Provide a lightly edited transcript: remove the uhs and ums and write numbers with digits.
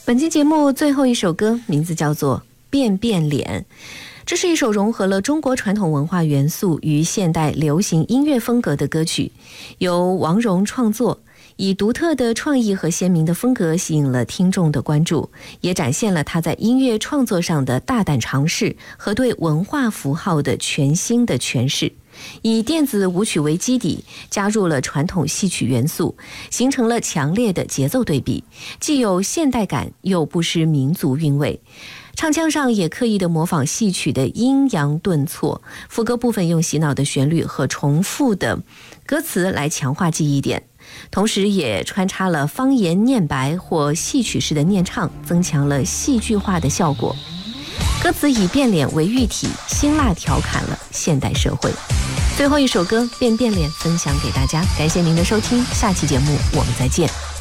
本期节目最后一首歌名字叫做《变变脸》，这是一首融合了中国传统文化元素与现代流行音乐风格的歌曲，由王蓉创作，以独特的创意和鲜明的风格吸引了听众的关注，也展现了他在音乐创作上的大胆尝试和对文化符号的全新的诠释。以电子舞曲为基底，加入了传统戏曲元素，形成了强烈的节奏对比，既有现代感又不失民族韵味。唱腔上也刻意地模仿戏曲的阴阳顿挫，副歌部分用洗脑的旋律和重复的歌词来强化记忆点，同时也穿插了方言念白或戏曲式的念唱，增强了戏剧化的效果。歌词以变脸为喻体，辛辣调侃了现代社会。最后一首歌《变变脸》分享给大家，感谢您的收听，下期节目我们再见。